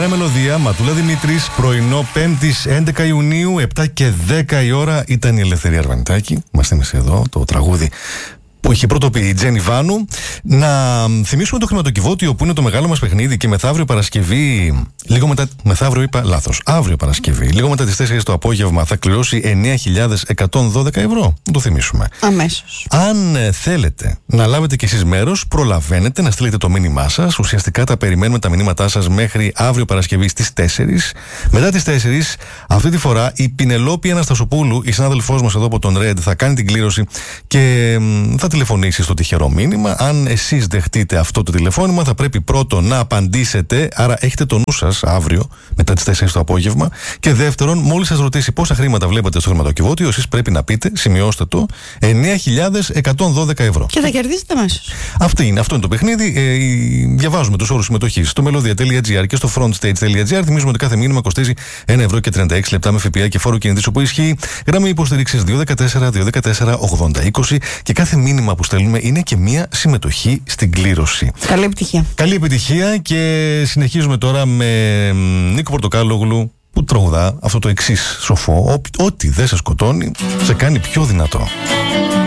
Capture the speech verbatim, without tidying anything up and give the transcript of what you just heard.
Μέρα Μελωδία, Ματούλα Δημήτρης, πρωινό Πέμπτης έντεκα Ιουνίου, επτά και δέκα η ώρα. Ήταν η Ελευθερία Αρβανιτάκη. Μας θύμισε εδώ το τραγούδι που είχε πρώτο πει η Τζέννη Βάνου. Να θυμίσουμε το χρηματοκιβώτιο που είναι το μεγάλο μας παιχνίδι και μεθαύριο Παρασκευή, λίγο μετά. Μεθαύριο είπα λάθος. Αύριο Παρασκευή, λίγο μετά τις τέσσερις το απόγευμα, θα κληρώσει εννέα χιλιάδες εκατόν δώδεκα ευρώ. Να το θυμίσουμε. Αμέσως. Αν θέλετε να λάβετε κι εσείς μέρος, προλαβαίνετε να στείλετε το μήνυμά σας. Ουσιαστικά τα περιμένουμε τα μηνύματά σας μέχρι αύριο Παρασκευή στις τέσσερις. Μετά τις τέσσερις, αυτή τη φορά η Πινελόπη Αναστασοπούλου, η συνάδελφός μας εδώ από τον Ρεντ, θα κάνει την κλήρωση και θα τηλεφωνήσει στο τυχερό μήνυμα. Αν εσείς δεχτείτε αυτό το τηλεφώνημα, θα πρέπει πρώτον να απαντήσετε. Άρα έχετε το νου σας αύριο μετά τις τέσσερις το απόγευμα. Και δεύτερον, μόλις σας ρωτήσει πόσα χρήματα βλέπετε στο χρηματοκιβώτιο, εσείς πρέπει να πείτε, σημειώστε το, εννέα χιλιάδες εκατόν δώδεκα ευρώ. Και θα κερδίσετε αμέσως. Αυτό είναι, αυτό είναι το παιχνίδι. Ε, διαβάζουμε τους όρους συμμετοχής στο melodia τελεία gr και στο frontstage τελεία gr. Θυμίζουμε ότι κάθε μήνυμα κοστίζει ένα ευρώ και τριάντα έξι λεπτά με ΦΠΑ και φόρο κινητής, όπου ισχύει γραμμή υποστήριξης δύο ένα τέσσερα δύο ένα τέσσερα ογδόντα είκοσι, και κάθε μήνυμα που στέλνουμε είναι και μία συμμετοχή στην κλήρωση. Καλή επιτυχία. Καλή επιτυχία, και συνεχίζουμε τώρα με Νίκο Πορτοκάλογλου, που τραγουδά αυτό το εξής σοφό: ό,τι δεν σε σκοτώνει, σε κάνει πιο δυνατό.